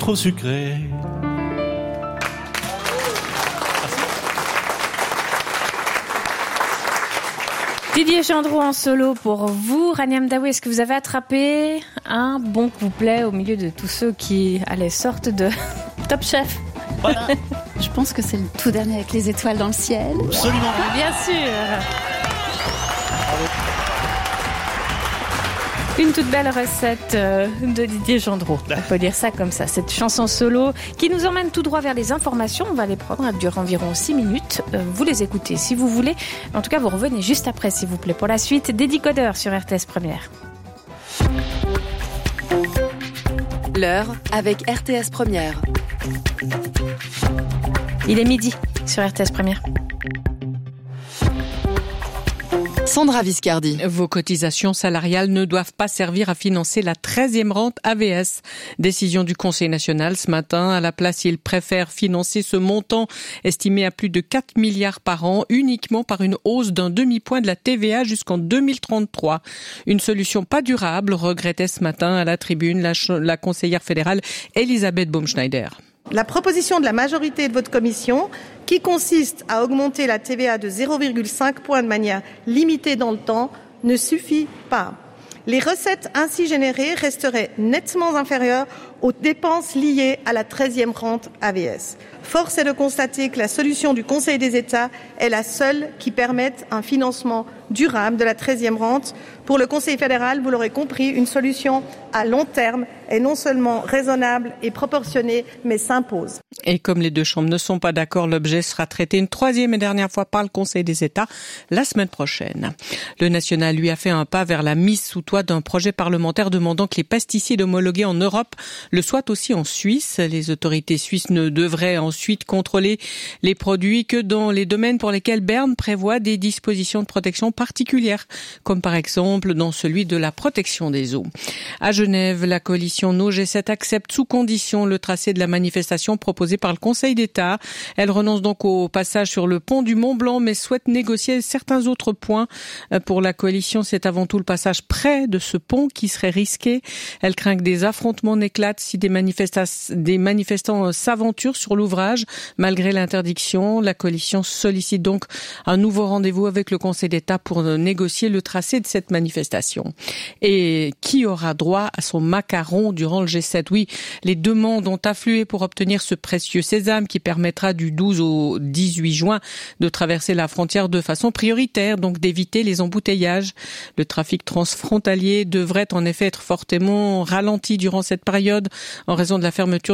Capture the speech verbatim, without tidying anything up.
trop sucré. Didier Gendreau en solo pour vous. Rania Mdaoui, est-ce que vous avez attrapé un bon couplet au milieu de tous ceux qui, allez, sortent de Top Chef? Voilà. Je pense que c'est le tout dernier avec les étoiles dans le ciel. Absolument. Bien sûr. Une toute belle recette de Didier Gendreau. On peut dire ça comme ça. Cette chanson solo qui nous emmène tout droit vers les informations. On va les prendre. Elle dure environ six minutes. Vous les écoutez si vous voulez. En tout cas, vous revenez juste après, s'il vous plaît. Pour la suite, des décodeurs sur R T S Première. L'heure avec R T S Première. Il est midi sur R T S Première. Sandra Viscardi. Vos cotisations salariales ne doivent pas servir à financer la treizième rente A V S. Décision du Conseil national ce matin. À la place, il préfère financer ce montant estimé à plus de quatre milliards par an uniquement par une hausse d'un demi-point de la T V A jusqu'en deux mille trente-trois. Une solution pas durable, regrettait ce matin à la tribune la, ch- la conseillère fédérale Elisabeth Baumschneider. La proposition de la majorité de votre commission, qui consiste à augmenter la T V A de zéro virgule cinq points de manière limitée dans le temps, ne suffit pas. Les recettes ainsi générées resteraient nettement inférieures aux dépenses liées à la treizième rente A V S. Force est de constater que la solution du Conseil des États est la seule qui permette un financement durable de la treizième rente. Pour le Conseil fédéral, vous l'aurez compris, une solution à long terme est non seulement raisonnable et proportionnée, mais s'impose. Et comme les deux chambres ne sont pas d'accord, l'objet sera traité une troisième et dernière fois par le Conseil des États la semaine prochaine. Le national lui a fait un pas vers la mise sous toit d'un projet parlementaire demandant que les pesticides homologués en Europe le soient aussi en Suisse. Les autorités suisses ne devraient ensuite contrôler les produits que dans les domaines pour lesquels Berne prévoit des dispositions de protection particulières, comme par exemple dans celui de la protection des eaux. À Genève, la coalition No G sept accepte sous condition le tracé de la manifestation proposée par le Conseil d'État. Elle renonce donc au passage sur le pont du Mont-Blanc, mais souhaite négocier certains autres points. Pour la coalition, c'est avant tout le passage près de ce pont qui serait risqué. Elle craint que des affrontements n'éclatent si des, des manifestants s'aventurent sur l'ouvrage. Malgré l'interdiction, la coalition sollicite donc un nouveau rendez-vous avec le Conseil d'État pour négocier le tracé de cette manifestation. Et qui aura droit à son macaron durant le G sept? Oui, les demandes ont afflué pour obtenir ce précieux sésame qui permettra du douze au dix-huit juin de traverser la frontière de façon prioritaire, donc d'éviter les embouteillages. Le trafic transfrontalier devrait en effet être fortement ralenti durant cette période en raison de la fermeture